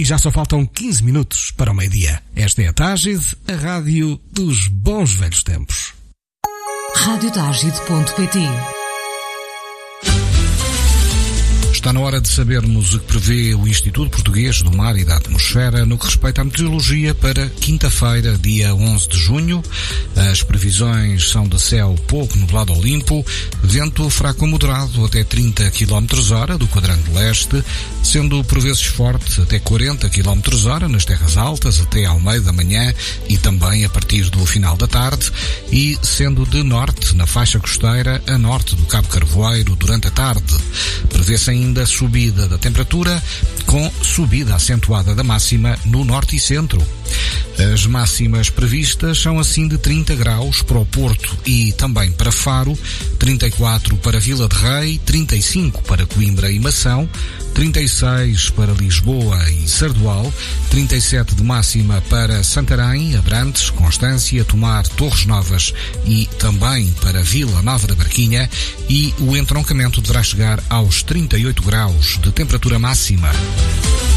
e já só faltam 15 minutos para o meio-dia. Esta é a Tágide, a rádio dos bons velhos tempos. Radiotágide.pt. Está na hora de sabermos o que prevê o Instituto Português do Mar e da Atmosfera no que respeita à meteorologia para quinta-feira, dia 11 de junho. As previsões são de céu pouco nublado ou limpo, vento fraco a moderado até 30 km/h do quadrante leste, sendo por vezes forte até 40 km/h nas terras altas até ao meio da manhã e também a partir do final da tarde, e sendo de norte na faixa costeira a norte do Cabo Carvoeiro durante a tarde. Prevê-se ainda a subida da temperatura, com subida acentuada da máxima no norte e centro. As máximas previstas são assim de 30 graus para o Porto e também para Faro, 34 para Vila de Rei, 35 para Coimbra e Mação, 36 para Lisboa e Sardual, 37 de máxima para Santarém, Abrantes, Constância, Tomar, Torres Novas e também para Vila Nova da Barquinha, e o entroncamento deverá chegar aos 38 graus de temperatura máxima.